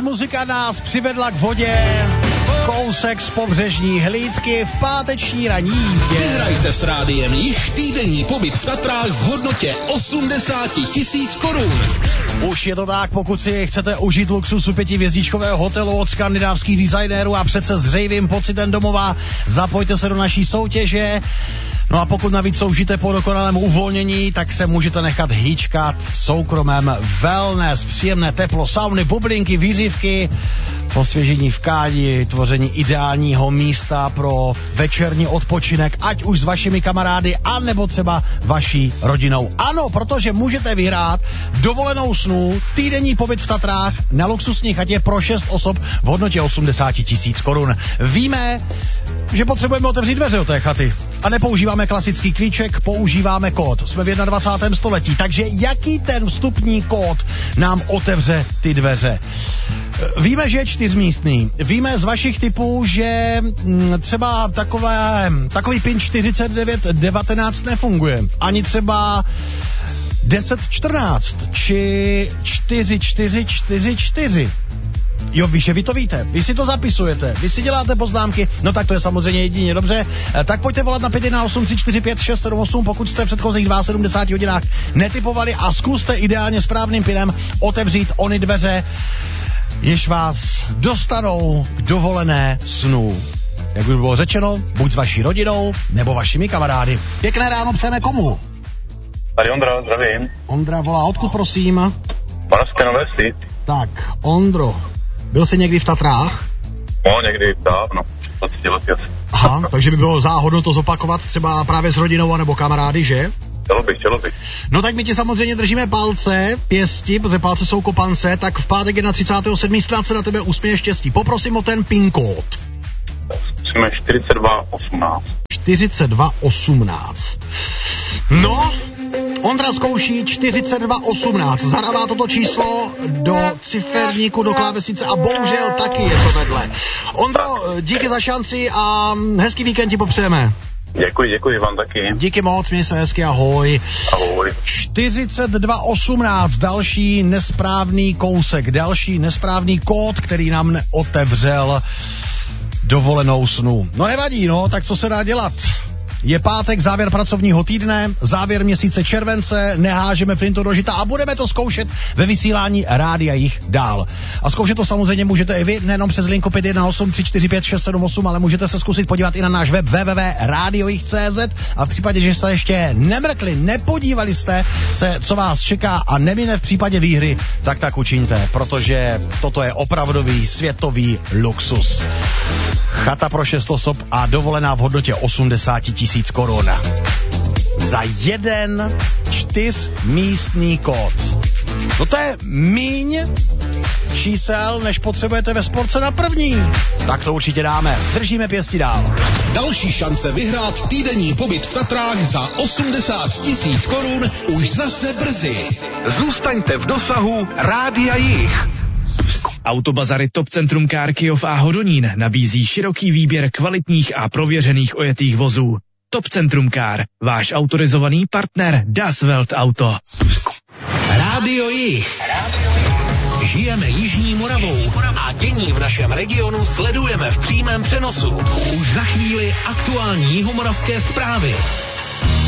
muzika nás přivedla k vodě. Kousek z pobřežní hlídky v páteční ranní jízdě. Vyhrajte s Rádiem Jich týdenní pobyt v Tatrách v hodnotě 80 000 korun. Už je to tak, pokud si chcete užít luxusu 5hvězdičkového hotelu od skandinávských designérů a přece s hřejivým pocitem domova, zapojte se do naší soutěže. No a pokud navíc soužijete po dokonalém uvolnění, tak se můžete nechat hýčkat v soukromém wellness, příjemné teplo, sauny, bublinky, výřivky, osvěžení v kádi, tvoření ideálního místa pro večerní odpočinek, ať už s vašimi kamarády, anebo třeba vaší rodinou. Ano, protože můžete vyhrát dovolenou snů, týdenní pobyt v Tatrách na luxusní chatě pro 6 osob v hodnotě 80 000 korun. Víme, že potřebujeme otevřít dveře do té chaty a nepoužíváme klasický klíček, používáme kód. Jsme v 21. století, takže jaký ten vstupní kód nám otevře ty dveře? Víme, že je 4místný. Víme z vašich tipů, že třeba takový PIN 4919 nefunguje. Ani třeba 1014 či 4444. Jo, víš, že vy to víte, vy si to zapisujete, vy si děláte poznámky, no tak to je samozřejmě jedině dobře, tak pojďte volat na 518 345 678, pokud jste v předchozích 72 hodinách netipovali a zkuste ideálně správným pinem otevřít ony dveře, jež vás dostanou k dovolené snů. Jak už bylo řečeno, buď s vaší rodinou, nebo vašimi kamarády. Pěkné ráno přejeme komu? Tady Ondra, zdravím. Ondra volá, odkud prosím? Moravské Nové Vsi. Tak, Ondro, byl jsi někdy v Tatrách? No, někdy dávno, 20 let asi. Aha, takže by bylo záhodno to zopakovat třeba právě s rodinou anebo kamarády, že? Chtělo bych. No tak my ti samozřejmě držíme palce, pěsti, protože palce jsou kopance, tak v pátek 31. snad se na tebe usměje štěstí. Poprosím o ten PIN kód. Jsme 4218. 4218. No, Ondra zkouší 4218. Zadává toto číslo do ciferníku, do klávesnice a bohužel taky je to vedle. Ondro, díky za šanci a hezký víkend ti popřejeme. Děkuji vám taky. Díky moc, měj se hezky, ahoj. Ahoj. 4218, další nesprávný kousek, další nesprávný kód, který nám neotevřel dovolenou snu. No nevadí, no, tak co se dá dělat? Je pátek, závěr pracovního týdne, závěr měsíce července, nehážeme flintu do žita a budeme to zkoušet ve vysílání Rádia Jich dál. A zkoušet to samozřejmě můžete i vy, nejenom přes linku 518 345 678, ale můžete se zkusit podívat i na náš web www.radiojich.cz a v případě, že jste ještě nemrkli, nepodívali jste se, co vás čeká a nemine v případě výhry, tak učiňte, protože toto je opravdový světový luxus. Chata pro 6 osob a dovolená v hodnotě 80 000 korun. Za jeden 4místný kód. No to je míň čísel, než potřebujete ve sportce na první. Tak to určitě dáme. Držíme pěsti dál. Další šance vyhrát týdenní pobyt v Tatrách za 80 000 korun už zase brzy. Zůstaňte v dosahu Rádia Jich. Autobazary Top Centrum Car Kyjov a Hodonín nabízí široký výběr kvalitních a prověřených ojetých vozů. Top Centrum Car, váš autorizovaný partner Das Welt Auto. Rádio Jich. Žijeme Jižní Moravou a dění v našem regionu sledujeme v přímém přenosu. Už za chvíli aktuální jihomoravské zprávy.